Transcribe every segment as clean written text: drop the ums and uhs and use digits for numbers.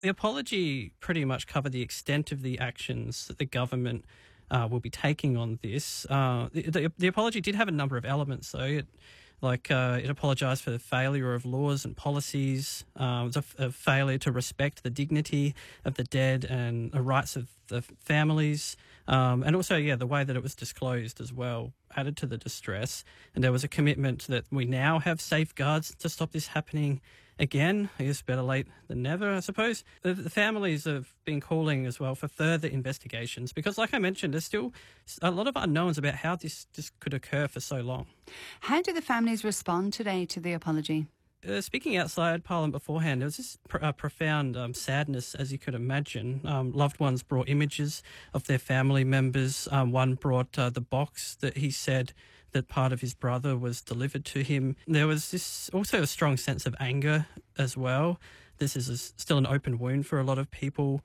The apology pretty much covered the extent of the actions that the government will be taking on this. The apology did have a number of elements, though. It apologised for the failure of laws and policies. It was a failure to respect the dignity of the dead and the rights of the families. And also, the way that it was disclosed as well added to the distress. And there was a commitment that we now have safeguards to stop this happening again. I guess better late than never, I suppose. The families have been calling as well for further investigations because, like I mentioned, there's still a lot of unknowns about how this could occur for so long. How do the families respond today to the apology? Speaking outside Parliament beforehand, there was this profound sadness, as you could imagine. Loved ones brought images of their family members. One brought the box that he said that part of his brother was delivered to him. There was this also a strong sense of anger as well. This is still an open wound for a lot of people.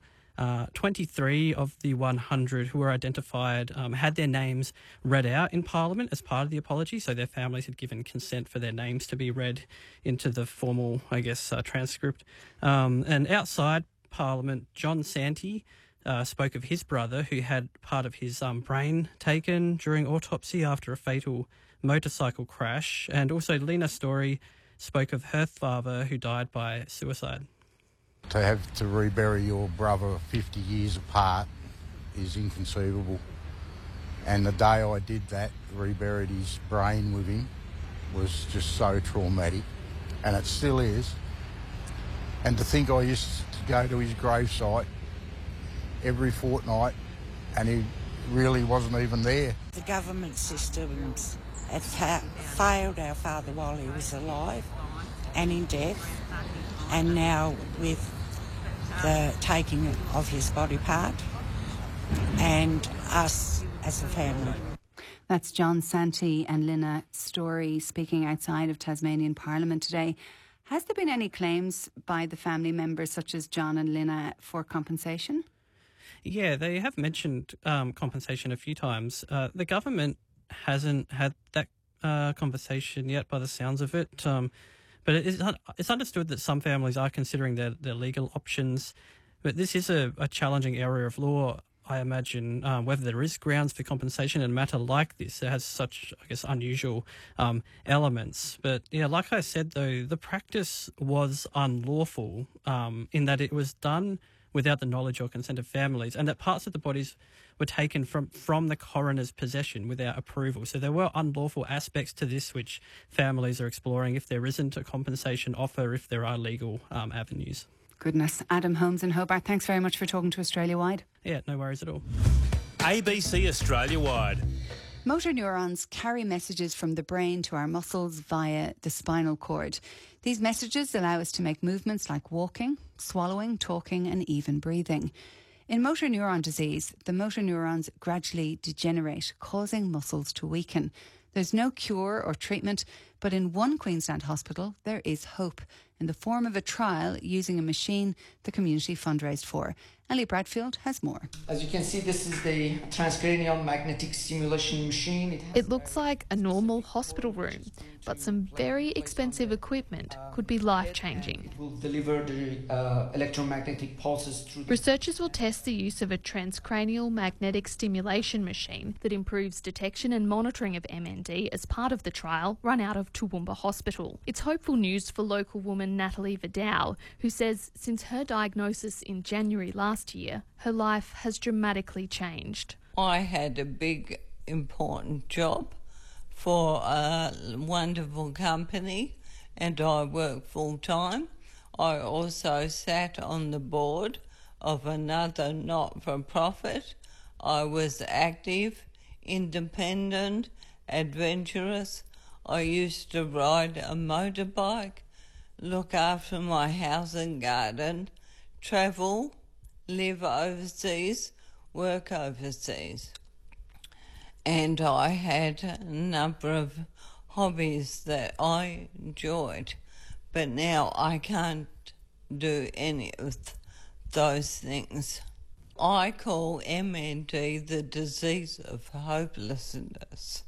23 of the 100 who were identified had their names read out in Parliament as part of the apology, so their families had given consent for their names to be read into the formal, transcript. And outside Parliament, John Santee spoke of his brother who had part of his brain taken during autopsy after a fatal motorcycle crash, and also Lena Story spoke of her father who died by suicide. To have to rebury your brother 50 years apart is inconceivable. And the day I did that, reburied his brain with him, was just so traumatic. And it still is. And to think I used to go to his gravesite every fortnight and he really wasn't even there. The government systems had failed our father while he was alive and in death, and now with the taking of his body part, and us as a family. That's John Santee and Lena Story speaking outside of Tasmanian Parliament today. Has there been any claims by the family members, such as John and Lena, for compensation? Yeah, they have mentioned compensation a few times. The government hasn't had that conversation yet, by the sounds of it. But it's understood that some families are considering their legal options. But this is a challenging area of law, I imagine, whether there is grounds for compensation in a matter like this. It has such, unusual elements. But, like I said, though, the practice was unlawful in that it was done without the knowledge or consent of families, and that parts of the bodies were taken from the coroner's possession without approval. So there were unlawful aspects to this which families are exploring if there isn't a compensation offer, if there are legal avenues. Goodness. Adam Holmes in Hobart, thanks very much for talking to Australia Wide. Yeah, no worries at all. ABC Australia Wide. Motor neurons carry messages from the brain to our muscles via the spinal cord. These messages allow us to make movements like walking, swallowing, talking and even breathing. In motor neuron disease, the motor neurons gradually degenerate, causing muscles to weaken. There's no cure or treatment, but in one Queensland hospital there is hope in the form of a trial using a machine the community fundraised for. Ellie Bradfield has more. As you can see, this is the transcranial magnetic stimulation machine. It looks like a normal hospital room, but some very expensive equipment could be life-changing. It will deliver the electromagnetic pulses through. Researchers will test the use of a transcranial magnetic stimulation machine that improves detection and monitoring of MND as part of the trial run out of Toowoomba Hospital. It's hopeful news for local woman Natalie Vidal, who says since her diagnosis in January last year, her life has dramatically changed. I had a big, important job for a wonderful company and I worked full-time. I also sat on the board of another not-for-profit. I was active, independent, adventurous. I used to ride a motorbike, look after my house and garden, travel, live overseas, work overseas. And I had a number of hobbies that I enjoyed, but now I can't do any of those things. I call MND the disease of hopelessness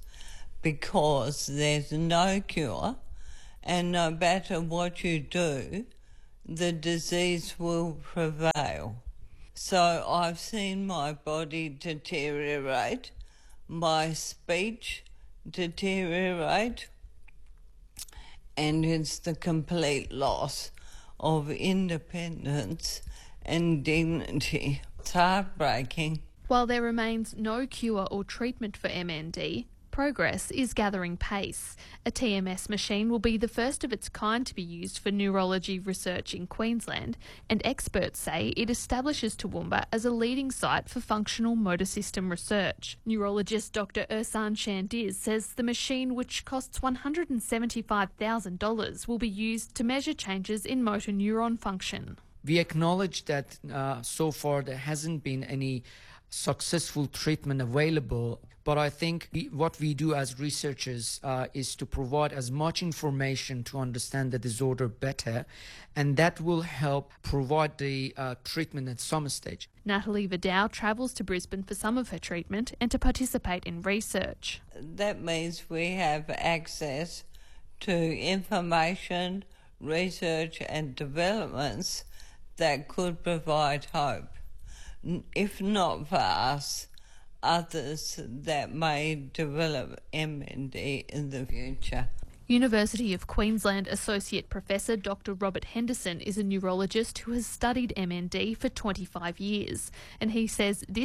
because there's no cure, and no matter what you do, the disease will prevail. So I've seen my body deteriorate, my speech deteriorate, and it's the complete loss of independence and dignity. It's heartbreaking. While there remains no cure or treatment for MND, progress is gathering pace. A TMS machine will be the first of its kind to be used for neurology research in Queensland, and experts say it establishes Toowoomba as a leading site for functional motor system research. Neurologist Dr Ersan Shandiz says the machine, which costs $175,000, will be used to measure changes in motor neuron function. We acknowledge that so far there hasn't been any successful treatment available, but I think what we do as researchers is to provide as much information to understand the disorder better, and that will help provide the treatment at some stage. Natalie Vidal travels to Brisbane for some of her treatment and to participate in research. That means we have access to information, research and developments that could provide hope. If not for us, others that may develop MND in the future. University of Queensland Associate Professor Dr Robert Henderson is a neurologist who has studied MND for 25 years, and he says this